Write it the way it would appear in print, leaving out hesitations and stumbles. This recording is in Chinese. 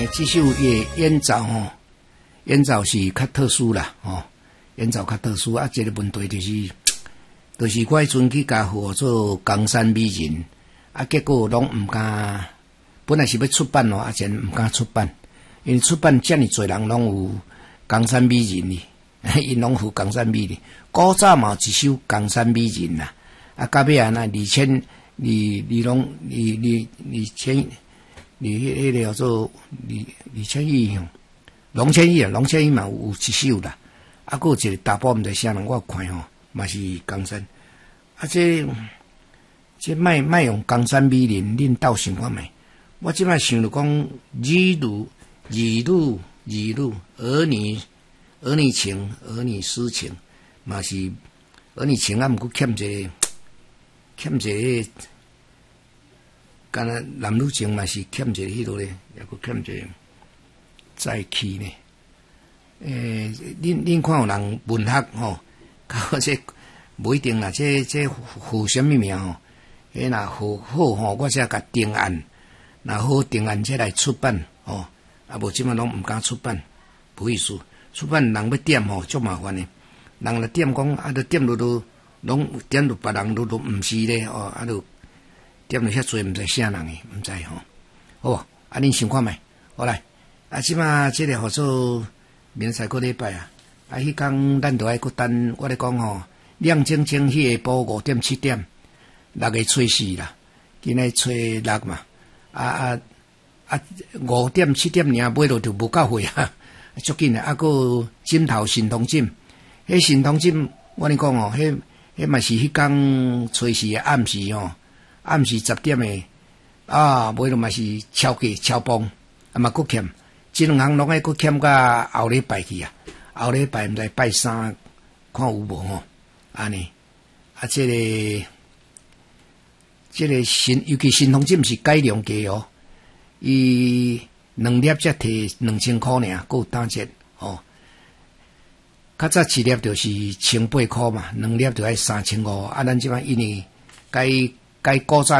这首演奏吼，演奏是较特殊啦，吼，演奏较特殊啊。这个问题就是，我迄阵去甲合做冈山美人，啊，结果拢毋敢，本来是要出版咯，啊，前毋敢出版，因为出版遮尔侪人拢有冈山美人哩，因拢有冈山美人。古早嘛有一首冈山美人啦，啊，到尾啊那2000迄个叫做2000亿吼，2000亿嘛有一首啦，啊，还有一个大部毋知啥人，我看吼嘛是冈山，啊，这卖用冈山美人，恁斗想看觅？我即摆想着讲儿女情，儿女私情，嘛是儿女情啊，毋过欠一个。干那男女情嘛是欠一个迄落咧，也佫欠一个再起呢。恁看有人文学吼，搞这无一定啦，这号什么名吼？迄若好吼，我才甲定案，若好定案才来出版吼。啊，无即摆拢毋敢出版，不意思。出版人要点吼，足麻烦诶。人若点讲啊，著点落拢点落别人都毋是咧哦，啊著。点了遐侪，毋知啥人诶，毋知吼。好，啊，恁想看觅？好来，啊，即马即个号做明仔个礼拜啊，啊，迄天咱著爱佫等，我咧讲吼，亮晶晶迄下晡5点7点，6月初4啦，今仔初6嘛，5點7點爾買落就無夠貨啊，足緊啊，啊，佫枕頭神通枕，迄神通枕，我咧講吼，迄嘛是迄天初4暗時吼。暗時10點誒，啊，買落嘛是超價超磅，啊嘛佫欠，即兩項攏愛佫欠甲後禮拜去啊，後禮拜毋知拜3看有無吼，安尼，啊，即個新，尤其新通枕是改良價哦，伊2粒才摕2000塊爾，佫有打折哦，較早1粒就是1800塊嘛，2粒就愛3500，啊，咱即擺因為改古早。